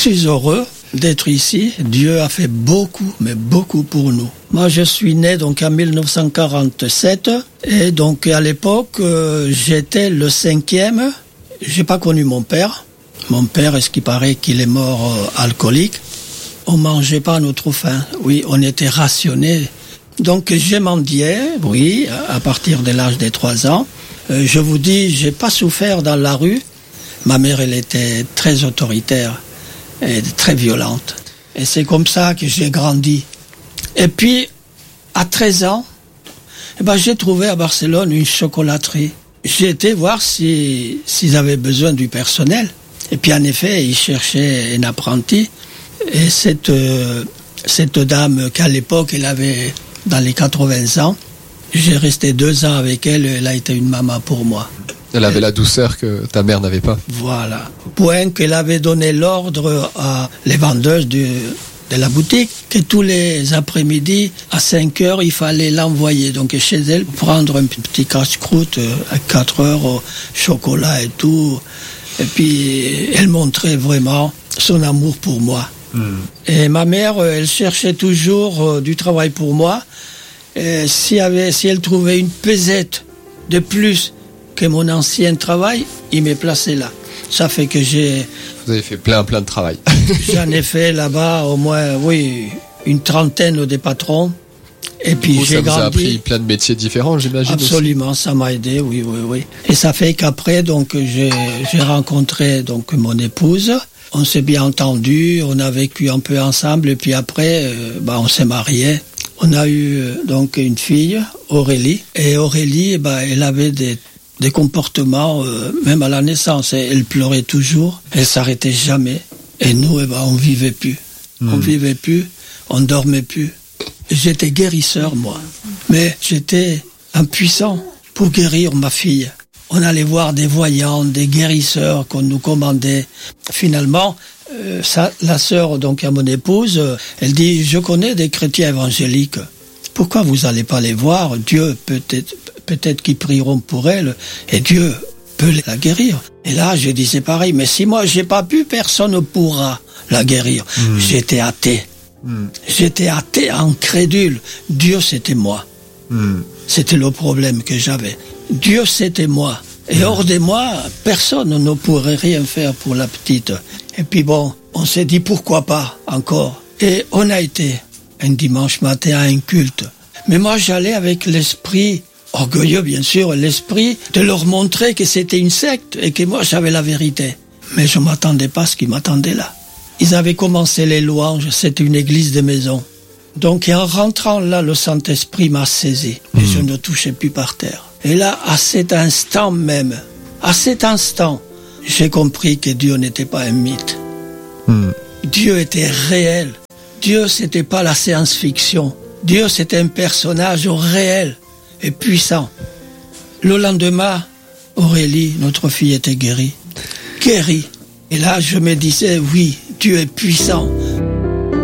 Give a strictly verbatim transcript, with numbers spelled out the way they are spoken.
suis heureux d'être ici. Dieu a fait beaucoup, mais beaucoup pour nous. Moi, je suis né donc en dix-neuf cent quarante-sept et donc à l'époque, euh, j'étais le cinquième. J'ai pas connu mon père. Mon père, est-ce qu'il paraît qu'il est mort euh, alcoolique. On mangeait pas à notre faim. Oui, on était rationnés. Donc j'ai mendié, oui, à partir de l'âge des trois ans. Euh, je vous dis, j'ai pas souffert dans la rue. Ma mère, elle était très autoritaire et très violente. Et c'est comme ça que j'ai grandi. Et puis, à treize ans, eh ben, j'ai trouvé à Barcelone une chocolaterie. J'ai été voir si, s'ils avaient besoin du personnel. Et puis, en effet, ils cherchaient un apprenti. Et cette, euh, cette dame qu'à l'époque, elle avait dans les quatre-vingts ans, j'ai resté deux ans avec elle. Elle a été une maman pour moi. Elle avait la douceur que ta mère n'avait pas. Voilà. Point qu'elle avait donné l'ordre à les vendeuses de, de la boutique que tous les après-midi, à cinq heures, il fallait l'envoyer. Donc chez elle, prendre un petit casse-croûte à quatre heures, au chocolat et tout. Et puis, elle montrait vraiment son amour pour moi. Mmh. Et ma mère, elle cherchait toujours du travail pour moi. Et si, avait, si elle trouvait une pesette de plus que mon ancien travail, il m'est placé là. Ça fait que j'ai... Vous avez fait plein, plein de travail. J'en ai fait là-bas au moins, oui, une trentaine de patrons. Et puis vous, j'ai ça vous grandi. a appris plein de métiers différents, j'imagine. Absolument, aussi. Ça m'a aidé, oui, oui, oui. Et ça fait qu'après, donc, j'ai, j'ai rencontré donc mon épouse. On s'est bien entendu, on a vécu un peu ensemble. Et puis après, euh, bah, on s'est mariés. On a eu euh, donc une fille, Aurélie. Et Aurélie, bah, elle avait des des comportements, euh, même à la naissance. Elle pleurait toujours, elle s'arrêtait jamais. Et nous, eh ben, on vivait plus. Mmh. On vivait plus, on dormait plus. J'étais guérisseur, moi. Mais j'étais impuissant pour guérir ma fille. On allait voir des voyants, des guérisseurs qu'on nous commandait. Finalement, euh, ça, la sœur, donc à mon épouse, euh, elle dit, je connais des chrétiens évangéliques. Pourquoi vous allez pas les voir? Dieu peut-être... Peut-être qu'ils prieront pour elle et Dieu peut la guérir. Et là, je disais pareil, mais si moi j'ai pas pu, personne ne pourra la guérir. Mmh. J'étais athée. Mmh. J'étais athée, incrédule. Dieu, c'était moi. Mmh. C'était le problème que j'avais. Dieu, c'était moi. Et mmh. hors de moi, personne ne pourrait rien faire pour la petite. Et puis bon, on s'est dit pourquoi pas encore. Et on a été un dimanche matin à un culte. Mais moi, j'allais avec l'esprit orgueilleux, bien sûr, l'esprit de leur montrer que c'était une secte et que moi, j'avais la vérité. Mais je ne m'attendais pas à ce qui m'attendait là. Ils avaient commencé les louanges, c'était une église de maison. Donc, en rentrant là, le Saint-Esprit m'a saisi et mmh. je ne touchais plus par terre. Et là, à cet instant même, à cet instant, j'ai compris que Dieu n'était pas un mythe. Mmh. Dieu était réel. Dieu, c'était pas la science-fiction. Dieu, c'était un personnage réel et puissant. Le lendemain, Aurélie, notre fille, était guérie. Guérie. Et là, je me disais, oui, Dieu est puissant.